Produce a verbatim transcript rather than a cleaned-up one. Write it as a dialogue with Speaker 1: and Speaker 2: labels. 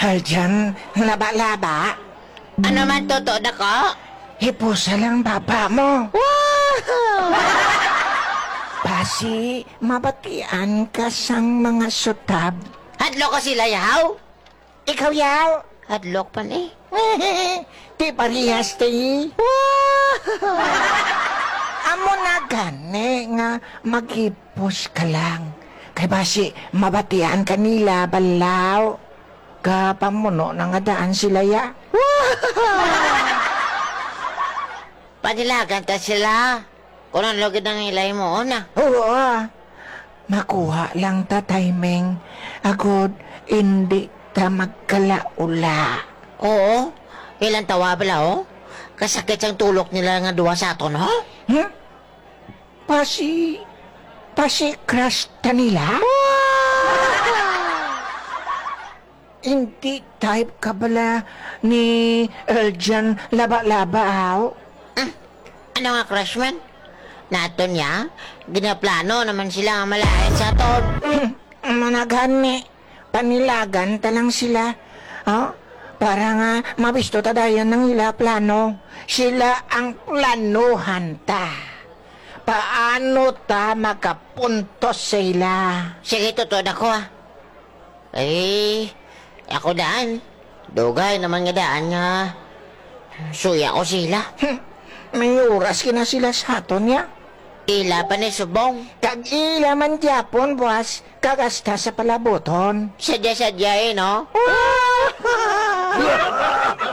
Speaker 1: Haljan, laba-laba.
Speaker 2: Ano man totoo na ko?
Speaker 1: Hipusa lang baba mo.
Speaker 2: Wow!
Speaker 1: Pasi, mabatian ka sang mga sutab.
Speaker 2: Hadlok ko sila, yaw?
Speaker 1: Ikaw yaw.
Speaker 2: Hadlok pa ni.
Speaker 1: Ti parehas ti.
Speaker 2: Wow!
Speaker 1: Amo na gani nga maghipos ka lang. Kay basi, mabatian kanila balaw. Kapamuno na nga daan sila ya.
Speaker 2: Panilagan ta sila. Kung ang logid ng ilay mo, na.
Speaker 1: Oo, ah. Makuha lang ta timing. Agod, hindi ta magkalaula.
Speaker 2: Oo. Ilan tawa bala, oh? Kasakit ang tulok nila nga duwa sa aton, ha?
Speaker 1: Hmm? Pasi, pasi crush ta nila? Hindi type ka bala ni Eljan laba-laba, aw?
Speaker 2: Ano nga, crush man? Nato niya, ginaplano naman sila nga malayan sa aton.
Speaker 1: Hmm, managani. Panilagan ta lang sila. Oh? Para nga mabisto ta dayan ng ila plano. Sila ang planuhan ta. Paano ta makapuntos sa ila?
Speaker 2: Sige, totoo na ko, ah. Eh, ako daan. Dugay naman nga daan nga. Suya ko sila.
Speaker 1: Hmm, may oras kina sila sa aton ya.
Speaker 2: Ila pa ni subong.
Speaker 1: Kag ila man Japon, boss. Kagasta sa palaboton.
Speaker 2: Sadya-sadya eh, no?